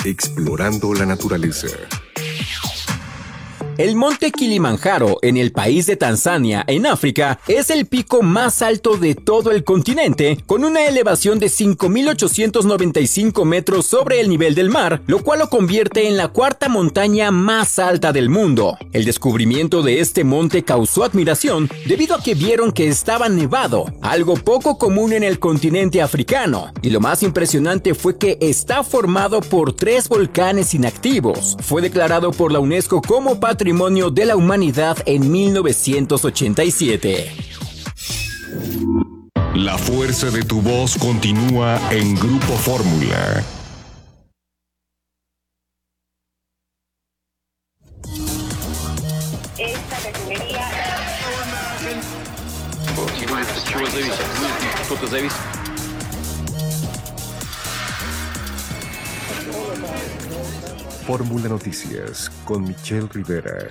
Explorando la naturaleza. El monte Kilimanjaro, en el país de Tanzania, en África, es el pico más alto de todo el continente, con una elevación de 5.895 metros sobre el nivel del mar, lo cual lo convierte en la cuarta montaña más alta del mundo. El descubrimiento de este monte causó admiración debido a que vieron que estaba nevado, algo poco común en el continente africano, y lo más impresionante fue que está formado por 3 volcanes inactivos. Fue declarado por la UNESCO como Patrimonio de la Humanidad en 1987. La fuerza de tu voz continúa en Grupo Fórmula. Esta refinería... Fórmula Noticias con Michelle Rivera.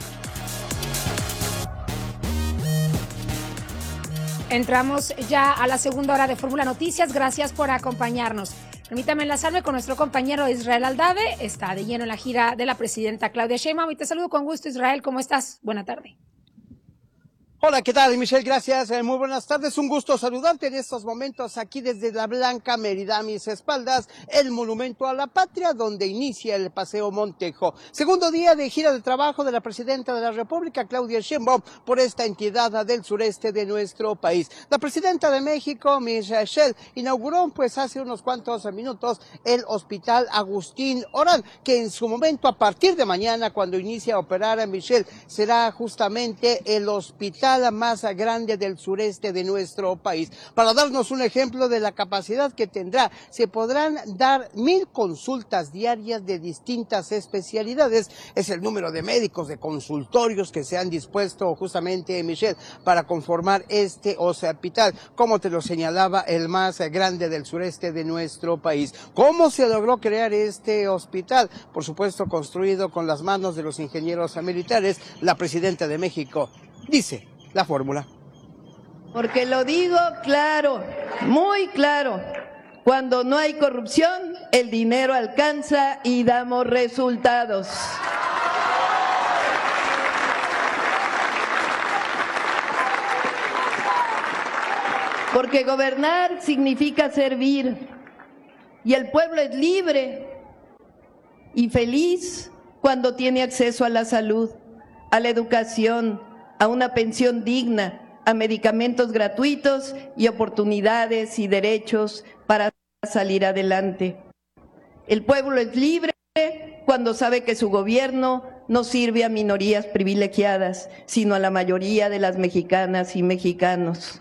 Entramos ya a la segunda hora de Fórmula Noticias. Gracias por acompañarnos. Permítame enlazarme con nuestro compañero Israel Aldave. Está de lleno en la gira de la presidenta Claudia Sheinbaum. Y te saludo con gusto, Israel. ¿Cómo estás? Buena tarde. Hola, ¿qué tal, Michelle? Gracias. Muy buenas tardes. Un gusto saludarte en estos momentos aquí desde la Blanca Mérida, a mis espaldas, el Monumento a la Patria, donde inicia el Paseo Montejo. Segundo día de gira de trabajo de la presidenta de la República, Claudia Sheinbaum, por esta entidad del sureste de nuestro país. La presidenta de México, Michelle, inauguró pues hace unos cuantos minutos el Hospital Agustín Orán, que en su momento, a partir de mañana, cuando inicia a operar, Michelle, será justamente el hospital más grande del sureste de nuestro país. Para darnos un ejemplo de la capacidad que tendrá, se podrán dar 1,000 consultas diarias de distintas especialidades. Es el número de médicos, de consultorios que se han dispuesto justamente, Michelle, para conformar este hospital, como te lo señalaba, el más grande del sureste de nuestro país. ¿Cómo se logró crear este hospital? Por supuesto, construido con las manos de los ingenieros militares. La presidenta de México dice la fórmula. Porque lo digo claro, muy claro, cuando no hay corrupción, el dinero alcanza y damos resultados. Porque gobernar significa servir, y el pueblo es libre y feliz cuando tiene acceso a la salud, a la educación, a una pensión digna, a medicamentos gratuitos y oportunidades y derechos para salir adelante. El pueblo es libre cuando sabe que su gobierno no sirve a minorías privilegiadas, sino a la mayoría de las mexicanas y mexicanos.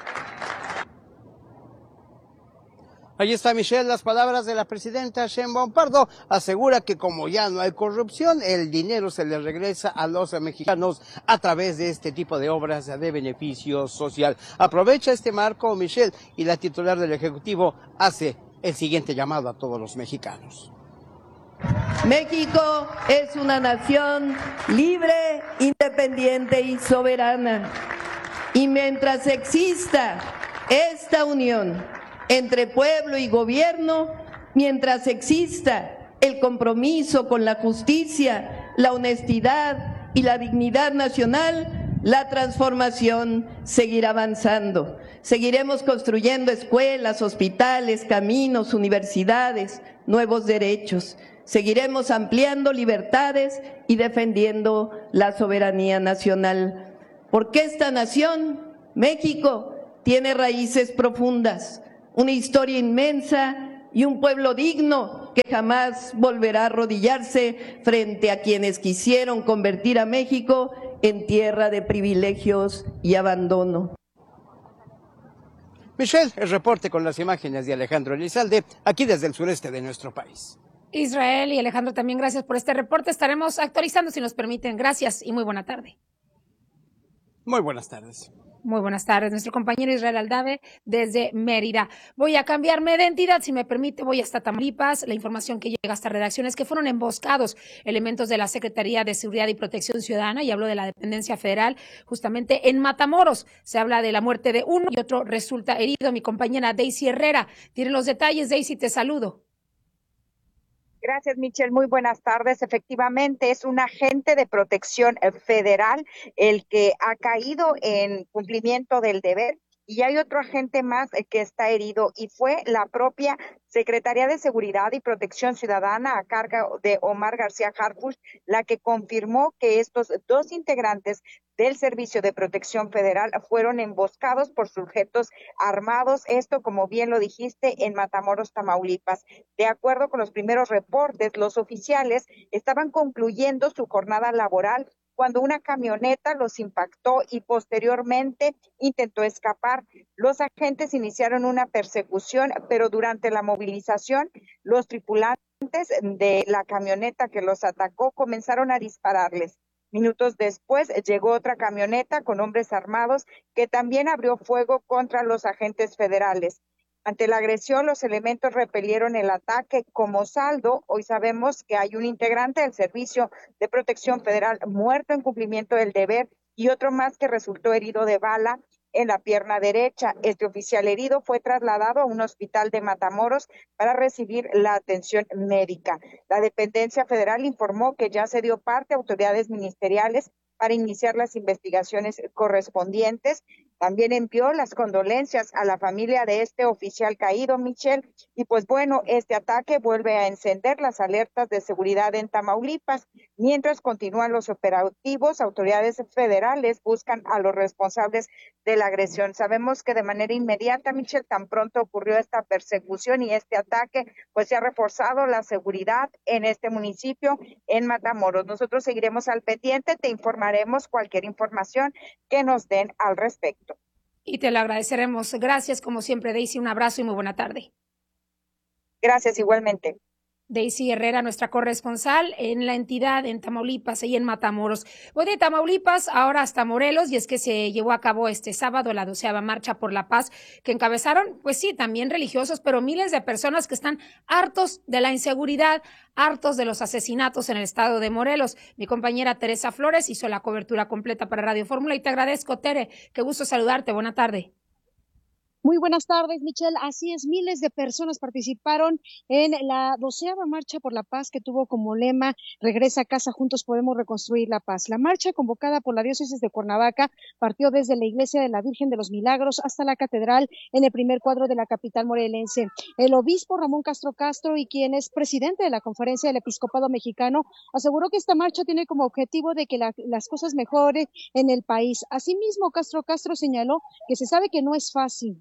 Ahí está, Michelle, las palabras de la presidenta Sheinbaum Pardo. Asegura que como ya no hay corrupción, el dinero se le regresa a los mexicanos a través de este tipo de obras de beneficio social. Aprovecha este marco, Michelle, y la titular del Ejecutivo hace el siguiente llamado a todos los mexicanos. México es una nación libre, independiente y soberana. Y mientras exista esta unión entre pueblo y gobierno, mientras exista el compromiso con la justicia, la honestidad y la dignidad nacional, la transformación seguirá avanzando. Seguiremos construyendo escuelas, hospitales, caminos, universidades, nuevos derechos. Seguiremos ampliando libertades y defendiendo la soberanía nacional. Porque esta nación, México, tiene raíces profundas, una historia inmensa y un pueblo digno que jamás volverá a arrodillarse frente a quienes quisieron convertir a México en tierra de privilegios y abandono. Michelle, el reporte con las imágenes de Alejandro Elizalde, aquí desde el sureste de nuestro país. Israel y Alejandro, también gracias por este reporte. Estaremos actualizando si nos permiten. Gracias y muy buena tarde. Muy buenas tardes. Muy buenas tardes, nuestro compañero Israel Aldave desde Mérida. Voy a cambiarme de entidad, si me permite, voy hasta Tamaulipas. La información que llega hasta redacciones que fueron emboscados elementos de la Secretaría de Seguridad y Protección Ciudadana, y hablo de la dependencia federal, justamente en Matamoros. Se habla de la muerte de uno y otro resulta herido. Mi compañera Daisy Herrera tiene los detalles. Daisy, te saludo. Gracias, Michelle. Muy buenas tardes. Efectivamente, es un agente de protección federal el que ha caído en cumplimiento del deber y hay otro agente más que está herido y fue la propia Secretaría de Seguridad y Protección Ciudadana a cargo de Omar García Harfuch la que confirmó que estos dos integrantes del Servicio de Protección Federal fueron emboscados por sujetos armados, esto como bien lo dijiste en Matamoros, Tamaulipas. De acuerdo con los primeros reportes, los oficiales estaban concluyendo su jornada laboral cuando una camioneta los impactó y posteriormente intentó escapar. Los agentes iniciaron una persecución, pero durante la movilización, los tripulantes de la camioneta que los atacó comenzaron a dispararles. Minutos después llegó otra camioneta con hombres armados que también abrió fuego contra los agentes federales. Ante la agresión, los elementos repelieron el ataque. Como saldo, hoy sabemos que hay un integrante del Servicio de Protección Federal muerto en cumplimiento del deber y otro más que resultó herido de bala en la pierna derecha. Este oficial herido fue trasladado a un hospital de Matamoros para recibir la atención médica. La dependencia federal informó que ya se dio parte a autoridades ministeriales para iniciar las investigaciones correspondientes. También envió las condolencias a la familia de este oficial caído, Michelle, y pues bueno, este ataque vuelve a encender las alertas de seguridad en Tamaulipas. Mientras continúan los operativos, autoridades federales buscan a los responsables de la agresión. Sabemos que de manera inmediata, Michelle, tan pronto ocurrió esta persecución y este ataque, pues se ha reforzado la seguridad en este municipio, en Matamoros. Nosotros seguiremos al pendiente, te informaremos cualquier información que nos den al respecto. Y te lo agradeceremos. Gracias, como siempre, Daisy. Un abrazo y muy buena tarde. Gracias, igualmente. Daisy Herrera, nuestra corresponsal en la entidad en Tamaulipas y en Matamoros. Voy de Tamaulipas ahora hasta Morelos y es que se llevó a cabo este sábado la 12ª Marcha por la Paz que encabezaron, pues sí, también religiosos, pero miles de personas que están hartos de la inseguridad, hartos de los asesinatos en el estado de Morelos. Mi compañera Teresa Flores hizo la cobertura completa para Radio Fórmula y te agradezco, Tere. Qué gusto saludarte. Buena tarde. Muy buenas tardes, Michelle. Así es, miles de personas participaron en la 12ª Marcha por la Paz que tuvo como lema Regresa a casa, juntos podemos reconstruir la paz. La marcha, convocada por la diócesis de Cuernavaca, partió desde la iglesia de la Virgen de los Milagros hasta la catedral en el primer cuadro de la capital morelense. El obispo Ramón Castro Castro, y quien es presidente de la Conferencia del Episcopado Mexicano, aseguró que esta marcha tiene como objetivo de que las cosas mejoren en el país. Asimismo, Castro señaló que se sabe que no es fácil,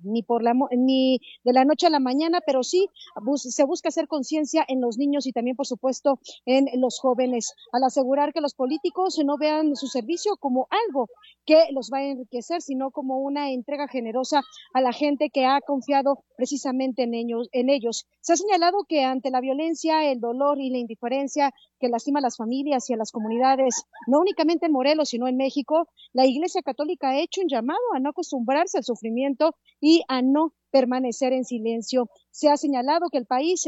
ni de la noche a la mañana, pero sí se busca hacer conciencia en los niños y también, por supuesto, en los jóvenes, al asegurar que los políticos no vean su servicio como algo que los va a enriquecer, sino como una entrega generosa a la gente que ha confiado precisamente en ellos. Se ha señalado que ante la violencia, el dolor y la indiferencia que lastima a las familias y a las comunidades, no únicamente en Morelos, sino en México, la Iglesia Católica ha hecho un llamado a no acostumbrarse al sufrimiento y a no permanecer en silencio. Se ha señalado que el país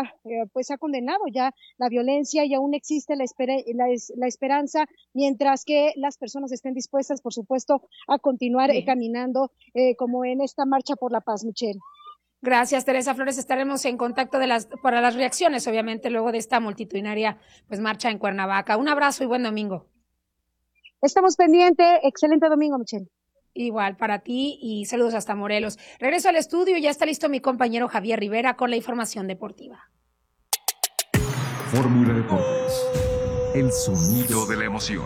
ha condenado ya la violencia y aún existe la esperanza, mientras que las personas estén dispuestas, por supuesto, a continuar caminando como en esta marcha por la paz, Michelle. Gracias, Teresa Flores. Estaremos en contacto para las reacciones, obviamente, luego de esta multitudinaria marcha en Cuernavaca. Un abrazo y buen domingo. Estamos pendientes. Excelente domingo, Michelle. Igual para ti y saludos hasta Morelos. Regreso al estudio, ya está listo mi compañero Javier Rivera con la información deportiva. Fórmula Deportes, el sonido de la emoción.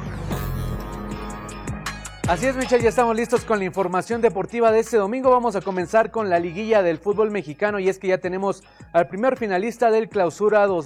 Así es, Michelle, ya estamos listos con la información deportiva de este domingo. Vamos a comenzar con la liguilla del fútbol mexicano y es que ya tenemos al primer finalista del Clausura 2020.